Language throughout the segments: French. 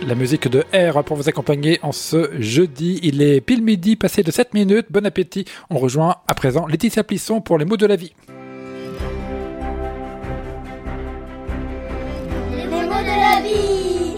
La musique de R pour vous accompagner en ce jeudi. Il est pile midi, passé de 7 minutes. Bon appétit. On rejoint à présent Laetitia Plisson pour les mots de la vie. Les mots de la vie.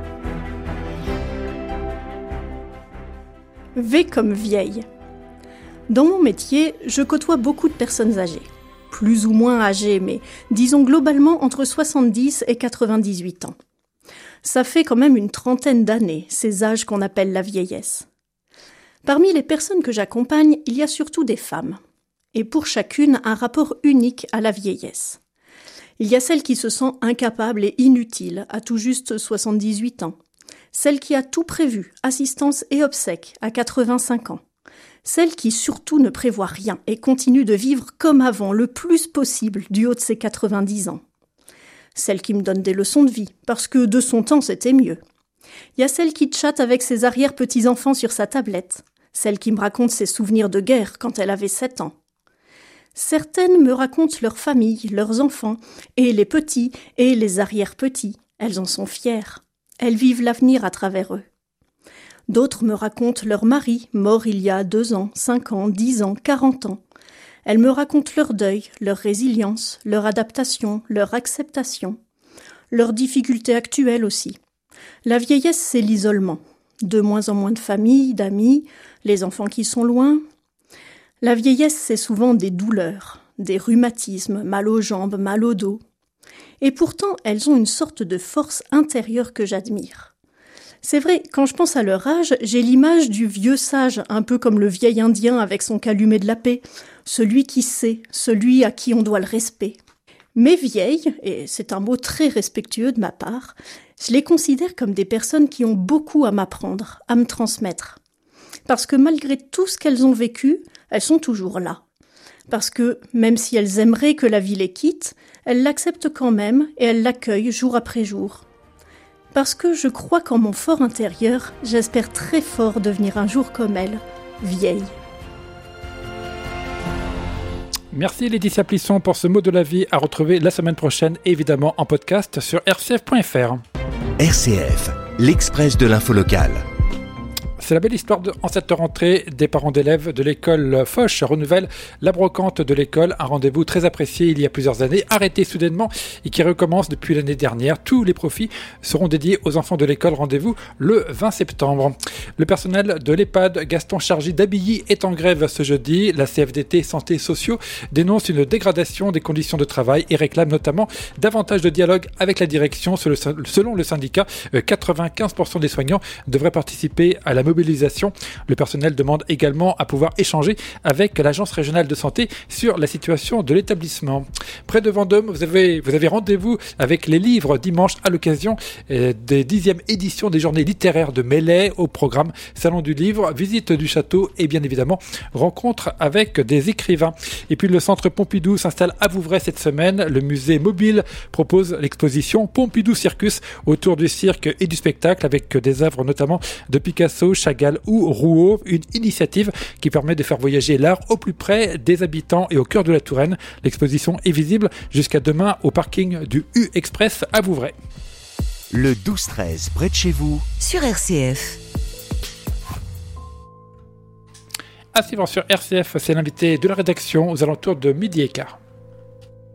V comme vieille. Dans mon métier, je côtoie beaucoup de personnes âgées. Plus ou moins âgées, mais disons globalement entre 70 et 98 ans. Ça fait quand même une trentaine d'années, ces âges qu'on appelle la vieillesse. Parmi les personnes que j'accompagne, il y a surtout des femmes. Et pour chacune, un rapport unique à la vieillesse. Il y a celle qui se sent incapable et inutile, à tout juste 78 ans. Celle qui a tout prévu, assistance et obsèques, à 85 ans. Celle qui surtout ne prévoit rien et continue de vivre comme avant, le plus possible, du haut de ses 90 ans. Celle qui me donne des leçons de vie, parce que de son temps c'était mieux. Il y a celle qui chatte avec ses arrière-petits-enfants sur sa tablette. Celle qui me raconte ses souvenirs de guerre quand elle avait 7 ans. Certaines me racontent leur famille, leurs enfants, et les petits et les arrière-petits. Elles en sont fières. Elles vivent l'avenir à travers eux. D'autres me racontent leur mari, mort il y a 2 ans, 5 ans, 10 ans, 40 ans. Elles me racontent leur deuil, leur résilience, leur adaptation, leur acceptation, leurs difficultés actuelles aussi. La vieillesse, c'est l'isolement. De moins en moins de familles, d'amis, les enfants qui sont loin. La vieillesse, c'est souvent des douleurs, des rhumatismes, mal aux jambes, mal au dos. Et pourtant, elles ont une sorte de force intérieure que j'admire. C'est vrai, quand je pense à leur âge, j'ai l'image du vieux sage, un peu comme le vieil indien avec son calumet de la paix, celui qui sait, celui à qui on doit le respect. Mes vieilles, et c'est un mot très respectueux de ma part, je les considère comme des personnes qui ont beaucoup à m'apprendre, à me transmettre. Parce que malgré tout ce qu'elles ont vécu, elles sont toujours là. Parce que, même si elles aimeraient que la vie les quitte, elles l'acceptent quand même et elles l'accueillent jour après jour. Parce que je crois qu'en mon fort intérieur, j'espère très fort devenir un jour comme elle, vieille. Merci Laetitia Plisson pour ce mot de la vie à retrouver la semaine prochaine, évidemment en podcast sur rcf.fr. RCF, l'Express de l'info locale. C'est la belle histoire en cette rentrée des parents d'élèves de l'école Foch renouvelle la brocante de l'école, un rendez-vous très apprécié il y a plusieurs années, arrêté soudainement et qui recommence depuis l'année dernière. Tous les profits seront dédiés aux enfants de l'école. Rendez-vous le 20 septembre. Le personnel de l'EHPAD Gaston Chargy d'Abilly est en grève ce jeudi. La CFDT Santé et Sociaux dénonce une dégradation des conditions de travail et réclame notamment davantage de dialogue avec la direction. Selon le syndicat, 95% des soignants devraient participer à la mobilisation. Le personnel demande également à pouvoir échanger avec l'Agence régionale de santé sur la situation de l'établissement. Près de Vendôme, vous avez rendez-vous avec les livres dimanche à l'occasion des 10e éditions des journées littéraires de Melay. Au programme Salon du livre, visite du château et bien évidemment rencontre avec des écrivains. Et puis le centre Pompidou s'installe à Vouvray cette semaine. Le musée mobile propose l'exposition Pompidou Circus autour du cirque et du spectacle avec des œuvres notamment de Picasso, Chagall ou Rouault, une initiative qui permet de faire voyager l'art au plus près des habitants et au cœur de la Touraine. L'exposition est visible jusqu'à demain au parking du U-Express à Vouvray. Le 12-13, près de chez vous, sur RCF. À suivre sur RCF, c'est l'invité de la rédaction aux alentours de 12h15.